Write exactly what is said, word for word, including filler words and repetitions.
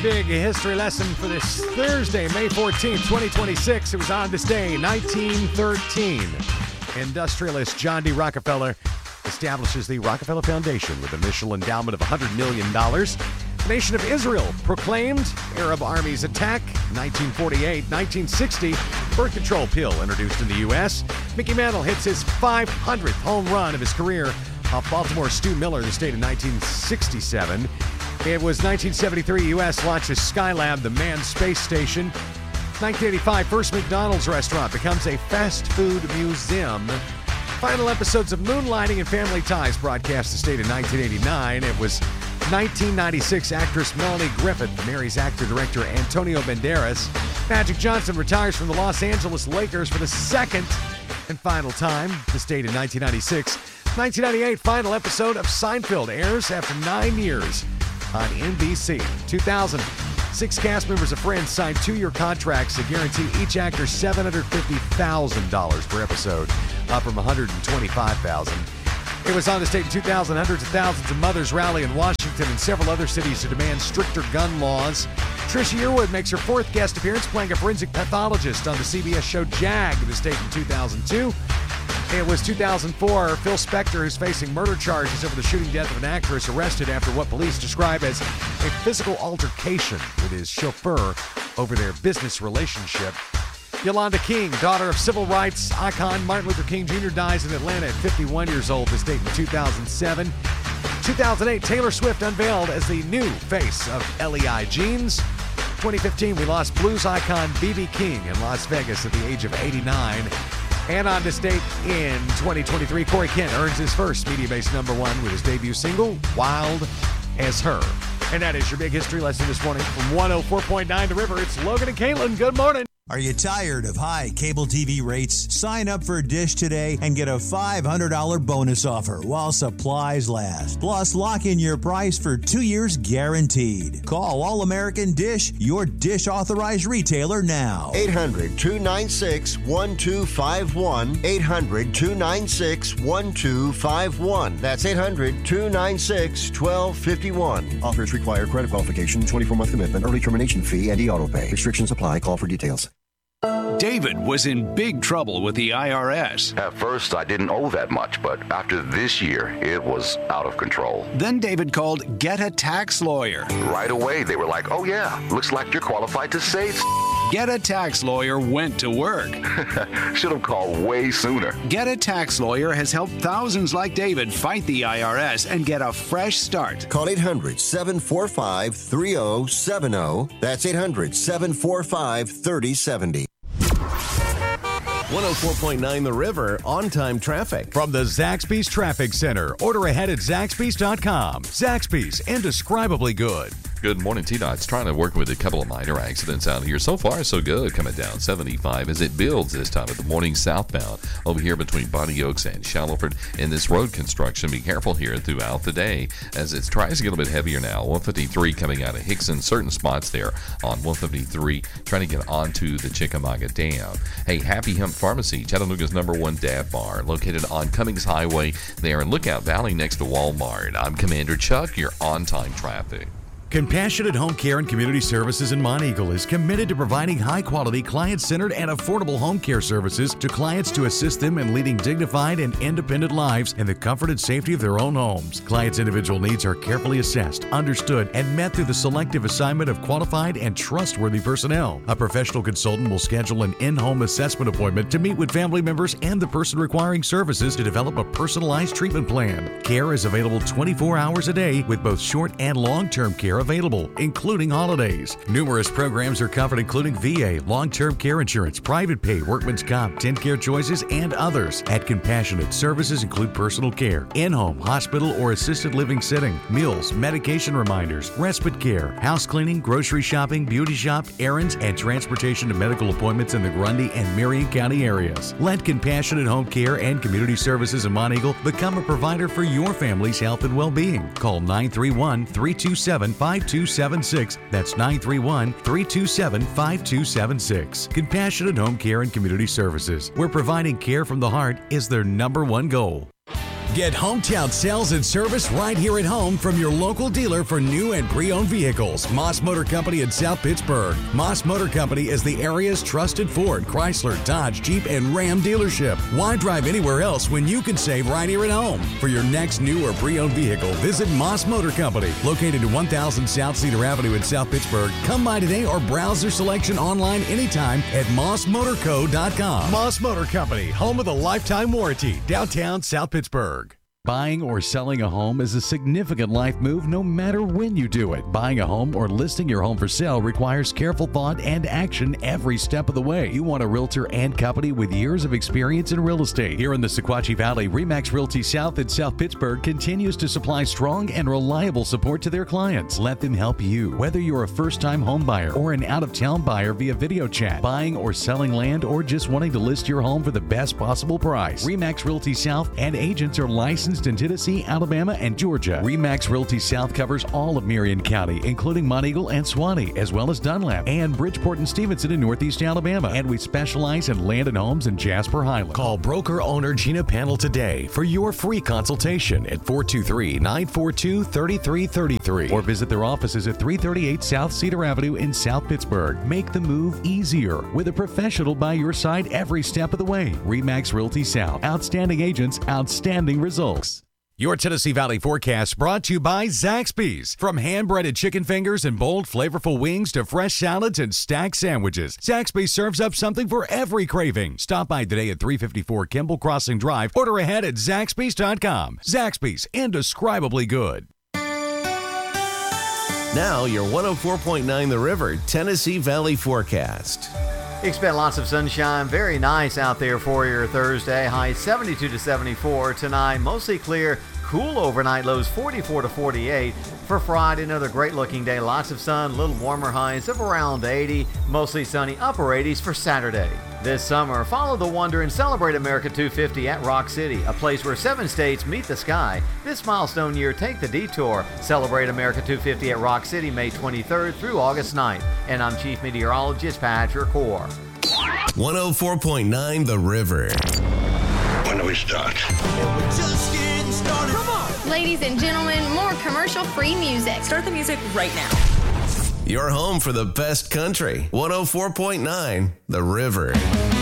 big history lesson for this Thursday, May fourteenth, twenty twenty-six. It was on this day, nineteen thirteen. Industrialist John D. Rockefeller establishes the Rockefeller Foundation with an initial endowment of one hundred million dollars. The nation of Israel proclaimed. Arab armies attack. nineteen forty-eight. nineteen sixty, birth control pill introduced in the U S. Mickey Mantle hits his five hundredth home run of his career off Baltimore Stu Miller in the state of nineteen sixty-seven. It was nineteen seventy-three, U S launches Skylab, the manned space station. nineteen eighty-five, first McDonald's restaurant becomes a fast food museum. Final episodes of Moonlighting and Family Ties broadcast the state in nineteen eighty-nine. It was nineteen ninety-six, actress Melanie Griffith marries actor-director Antonio Banderas. Magic Johnson retires from the Los Angeles Lakers for the second and final time. This date in nineteen ninety-six. nineteen ninety-eight, final episode of Seinfeld airs after nine years on N B C. two thousand, six cast members of Friends signed two-year contracts to guarantee each actor seven hundred fifty thousand dollars per episode, up from one hundred twenty-five thousand dollars. It was on this date in two thousand. Hundreds of thousands of mothers rally in Washington and several other cities to demand stricter gun laws. Trisha Yearwood makes her fourth guest appearance playing a forensic pathologist on the C B S show Jag this date in two thousand two. It was two thousand four. Phil Spector is facing murder charges over the shooting death of an actress arrested after what police describe as a physical altercation with his chauffeur over their business relationship. Yolanda King, daughter of civil rights icon Martin Luther King Junior, dies in Atlanta at fifty-one years old this date in two thousand seven. two thousand eight, Taylor Swift unveiled as the new face of L E I Jeans. twenty fifteen, we lost blues icon B B King in Las Vegas at the age of eighty-nine. And on this date in twenty twenty-three, Corey Kent earns his first media-based number one with his debut single, Wild as Her. And that is your big history lesson this morning from one oh four point nine The River. It's Logan and Caitlin. Good morning. Are you tired of high cable T V rates? Sign up for Dish today and get a five hundred dollars bonus offer while supplies last. Plus, lock in your price for two years guaranteed. Call All-American Dish, your Dish authorized retailer now. eight hundred, two nine six, one two five one. eight hundred, two nine six, one two five one. That's eight hundred, two nine six, one two five one. Offers require credit qualification, twenty-four month commitment, early termination fee, and e-auto pay. Restrictions apply. Call for details. David was in big trouble with the I R S. At first, I didn't owe that much, but after this year, it was out of control. Then David called Get a Tax Lawyer. Right away, they were like, oh yeah, looks like you're qualified to save. Get a Tax Lawyer went to work. Should have called way sooner. Get a Tax Lawyer has helped thousands like David fight the I R S and get a fresh start. Call eight hundred, seven four five, three oh seven oh. That's eight hundred, seven four five, three oh seven oh. one oh four point nine The River, on-time traffic. From the Zaxby's Traffic Center. Order ahead at Zaxby's dot com. Zaxby's, indescribably good. Good morning, T-Dot's trying to work with a couple of minor accidents out here. So far, so good. Coming down seventy-five as it builds this time of the morning southbound over here between Bonnie Oaks and Shallowford. In this road construction, be careful here throughout the day as it tries to get a little bit heavier now. one fifty-three coming out of Hickson, certain spots there on one fifty-three, trying to get onto the Chickamauga Dam. Hey, Happy Hemp Pharmacy, Chattanooga's number one dab bar, located on Cummings Highway there in Lookout Valley next to Walmart. I'm Commander Chuck, your on-time traffic. Compassionate Home Care and Community Services in Monteagle is committed to providing high-quality, client-centered, and affordable home care services to clients to assist them in leading dignified and independent lives in the comfort and safety of their own homes. Clients' individual needs are carefully assessed, understood, and met through the selective assignment of qualified and trustworthy personnel. A professional consultant will schedule an in-home assessment appointment to meet with family members and the person requiring services to develop a personalized treatment plan. Care is available twenty-four hours a day with both short and long-term care available, including holidays. Numerous programs are covered, including V A, long-term care insurance, private pay, workman's comp, TennCare Choices, and others. At Compassionate, services include personal care, in-home, hospital, or assisted living setting, meals, medication reminders, respite care, house cleaning, grocery shopping, beauty shop, errands, and transportation to medical appointments in the Grundy and Marion County areas. Let Compassionate Home Care and Community Services in Monteagle become a provider for your family's health and well-being. Call nine three one, three two seven, five two seven six. That's nine three one, three two seven, five two seven six. Compassionate Home Care and Community Services, where providing care from the heart is their number one goal. Get hometown sales and service right here at home from your local dealer for new and pre-owned vehicles. Moss Motor Company in South Pittsburgh. Moss Motor Company is the area's trusted Ford, Chrysler, Dodge, Jeep, and Ram dealership. Why drive anywhere else when you can save right here at home? For your next new or pre-owned vehicle, visit Moss Motor Company, located at one thousand South Cedar Avenue in South Pittsburgh. Come by today or browse their selection online anytime at moss motor co dot com. Moss Motor Company, home of the lifetime warranty, downtown South Pittsburgh. Buying or selling a home is a significant life move no matter when you do it. Buying a home or listing your home for sale requires careful thought and action every step of the way. You want a realtor and company with years of experience in real estate. Here in the Sequatchie Valley, RE/MAX Realty South in South Pittsburgh continues to supply strong and reliable support to their clients. Let them help you. Whether you're a first-time home buyer or an out-of-town buyer via video chat, buying or selling land, or just wanting to list your home for the best possible price, RE/MAX Realty South and agents are licensed in Tennessee, Alabama, and Georgia. RE/MAX Realty South covers all of Marion County, including Monteagle and Swanee, as well as Dunlap and Bridgeport and Stevenson in Northeast Alabama. And we specialize in land and homes in Jasper Highland. Call broker owner Gina Panel today for your free consultation at four two three, nine four two, three three three three or visit their offices at three thirty-eight South Cedar Avenue in South Pittsburgh. Make the move easier with a professional by your side every step of the way. RE/MAX Realty South. Outstanding agents, outstanding results. Your Tennessee Valley forecast brought to you by Zaxby's. From hand-breaded chicken fingers and bold, flavorful wings to fresh salads and stacked sandwiches, Zaxby's serves up something for every craving. Stop by today at three fifty-four Kimball Crossing Drive. Order ahead at zaxby's dot com. Zaxby's, indescribably good. Now, your one oh four point nine The River Tennessee Valley forecast. Expect lots of sunshine. Very nice out there for your Thursday. High seventy-two to seventy-four. Tonight, mostly clear. Cool overnight. Lows forty-four to forty-eight. For Friday, another great looking day. Lots of sun. A little warmer. Highs of around eighty. Mostly sunny. Upper eighties for Saturday. This summer, follow the wonder and celebrate America two fifty at Rock City, a place where seven states meet the sky. This milestone year, take the detour. Celebrate America two fifty at Rock City, May twenty-third through August ninth. And I'm Chief Meteorologist Patrick Core. one oh four point nine The River. When do we start? We're just getting started. Come on! Ladies and gentlemen, more commercial-free music. Start the music right now. Your home for the best country. one oh four point nine The River.